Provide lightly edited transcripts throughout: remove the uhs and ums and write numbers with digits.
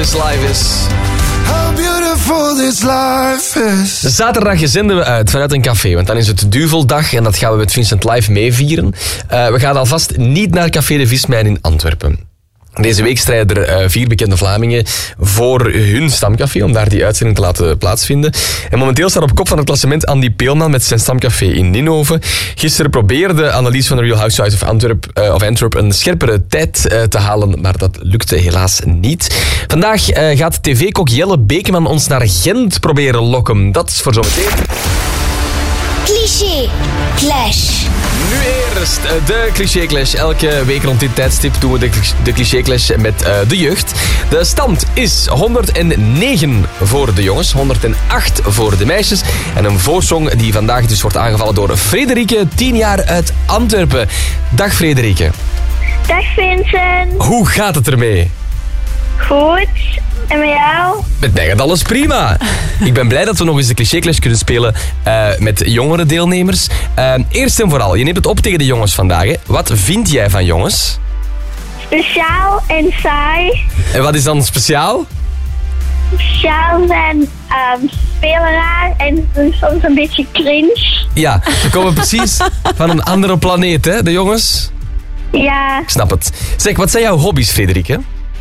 this life is. How beautiful this life is. Zaterdag zenden we uit vanuit een café, want dan is het Duveldag en dat gaan we met Vincent live meevieren. We gaan alvast niet naar Café de Vismijn in Antwerpen. Deze week strijden er 4 bekende Vlamingen voor hun stamcafé om daar die uitzending te laten plaatsvinden. En momenteel staat op kop van het klassement Andy Peelman met zijn stamcafé in Ninhoven. Gisteren probeerde Annelies van de Real Housewives of Antwerp een scherpere tijd te halen, maar dat lukte helaas niet. Vandaag gaat tv-kok Jelle Bekeman ons naar Gent proberen lokken. Dat is voor zometeen. Cliché Clash. Nu eerst de Cliché Clash. Elke week rond dit tijdstip doen we de Cliché Clash met de jeugd. De stand is 109 voor de jongens, 108 voor de meisjes. En een voorsprong die vandaag dus wordt aangevallen door Frederike, 10 jaar uit Antwerpen. Dag Frederike. Dag Vincent. Hoe gaat het ermee? Goed. En met jou? Met mij gaat alles prima. Ik ben blij dat we nog eens de Cliché Clash kunnen spelen met jongere deelnemers. Eerst en vooral, je neemt het op tegen de jongens vandaag. Hè. Wat vind jij van jongens? Speciaal en saai. En wat is dan speciaal? Speciaal zijn spelen raar en soms een beetje cringe. Ja, ze komen precies van een andere planeet, hè, de jongens? Ja. Ik snap het. Zeg, wat zijn jouw hobby's, Frederike?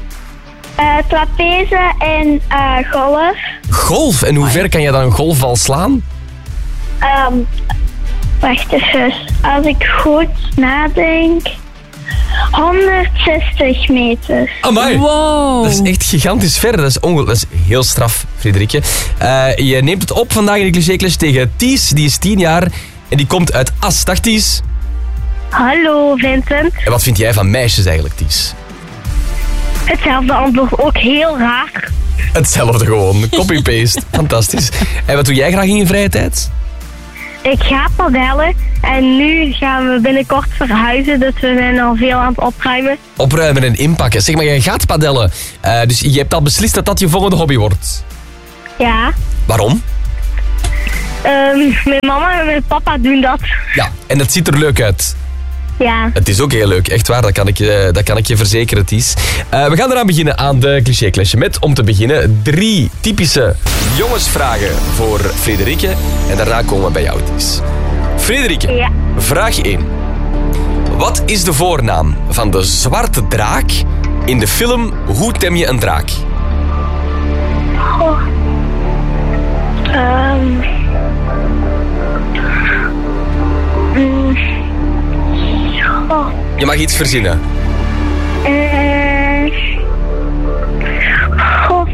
Trapeze en golf. Golf? En hoe ver kan je dan een golfbal slaan? Wacht even. Als ik goed nadenk. 160 meter. Amai. Wow. Dat is echt gigantisch ver. Dat is heel straf, Frederike. Je neemt het op vandaag in de Cliché Clash tegen Ties. Die is 10 jaar en die komt uit As. Dag Ties. Hallo Vincent. En wat vind jij van meisjes eigenlijk, Ties? Hetzelfde antwoord, ook heel raar. Hetzelfde gewoon. Copy-paste. Fantastisch. En wat doe jij graag in je vrije tijd? Ik ga padellen en nu gaan we binnenkort verhuizen, dus we zijn al veel aan het opruimen. Opruimen en inpakken. Zeg maar, jij gaat padellen. Dus je hebt al beslist dat dat je volgende hobby wordt. Ja. Waarom? Mijn mama en mijn papa doen dat. Ja, en het ziet er leuk uit. Ja. Het is ook heel leuk, echt waar, dat kan ik je verzekeren, Ties. We gaan eraan beginnen aan de Cliché Clash met, om te beginnen, 3 typische jongensvragen voor Frederike. En daarna komen we bij jou, Ties. Frederike, Ja. vraag 1. Wat is de voornaam van de zwarte draak in de film Hoe tem je een draak? Oh. Oh. Je mag iets verzinnen. Oh.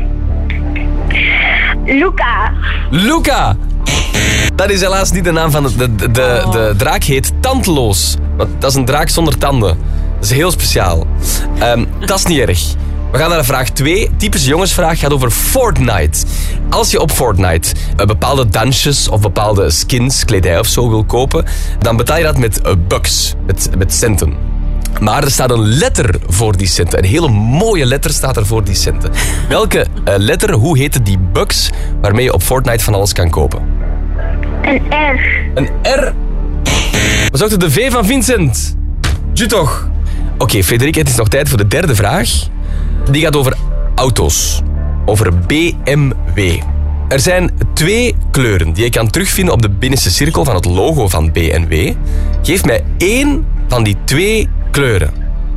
Luca. Luca! Dat is helaas niet de naam van de draak heet Tandeloos. Want dat is een draak zonder tanden. Dat is heel speciaal. Dat is niet erg. We gaan naar de vraag 2. Typische jongensvraag gaat over Fortnite. Als je op Fortnite bepaalde dansjes of bepaalde skins, kledij of zo wil kopen, dan betaal je dat met bucks, met centen. Maar er staat een letter voor die centen. Een hele mooie letter staat er voor die centen. Welke letter, hoe heten die bucks waarmee je op Fortnite van alles kan kopen? Een R. Een R. We zochten de V van Vincent. Ju toch? Oké, Frederike, het is nog tijd voor de derde vraag. Die gaat over auto's. Over BMW. Er zijn 2 kleuren die je kan terugvinden op de binnenste cirkel van het logo van BMW. Geef mij 1 van die 2 kleuren.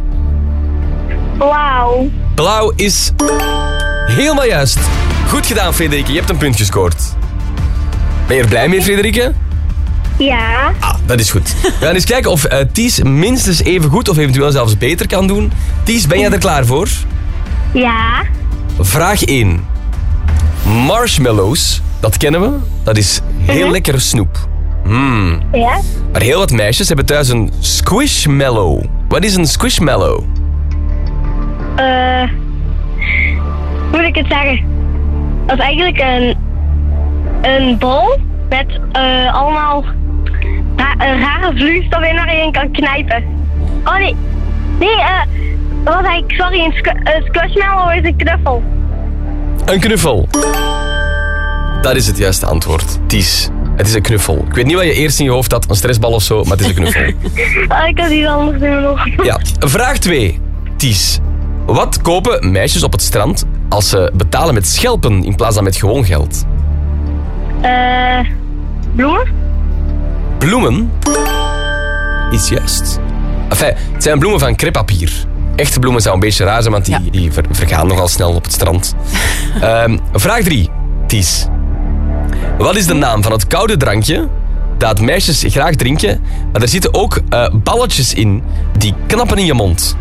Blauw. Blauw is helemaal juist. Goed gedaan, Frederike. Je hebt een punt gescoord. Ben je er blij mee, Frederike? Ja. Ah, dat is goed. We gaan eens kijken of Ties minstens even goed of eventueel zelfs beter kan doen. Ties, ben jij er klaar voor? Ja. Vraag 1. Marshmallows, dat kennen we. Dat is heel lekkere snoep. Ja. Maar heel wat meisjes hebben thuis een squishmallow. Wat is een squishmallow? Hoe moet ik het zeggen? Dat is eigenlijk een bol met allemaal rare vloeistof in waar je in kan knijpen. Oh nee. Nee, dat was eigenlijk, sorry, een squishmallow is een knuffel. Een knuffel. Dat is het juiste antwoord. Ties, het is een knuffel. Ik weet niet wat je eerst in je hoofd had, een stressbal of zo, maar het is een knuffel. Ik had iets anders doen nog. Ja, vraag 2. Ties, wat kopen meisjes op het strand als ze betalen met schelpen in plaats van met gewoon geld? Bloemen? Bloemen is juist. Enfin, het zijn bloemen van kreppapier. Echte bloemen zou een beetje raar zijn, want die vergaan nogal snel op het strand. Vraag 3, Ties. Wat is de naam van het koude drankje dat meisjes graag drinken, maar er zitten ook balletjes in die knappen in je mond?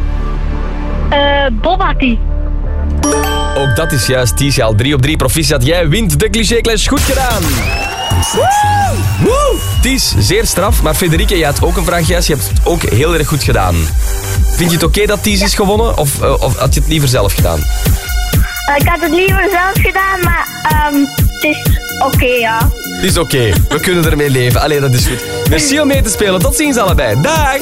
Boba tea. Ook dat is juist, Ties. Al 3 op 3. Proficiat, jij wint de cliché-clash. Goed gedaan. Woe! Ties, zeer straf. Maar Frederike, jij had ook een vraag juist. Je hebt het ook heel erg goed gedaan. Vind je het oké dat Ties is gewonnen? Of had je het liever zelf gedaan? Ik had het liever zelf gedaan, maar het is oké, ja. Het is oké. We kunnen ermee leven. Allee, dat is goed. Merci om mee te spelen. Tot ziens allebei. Dag!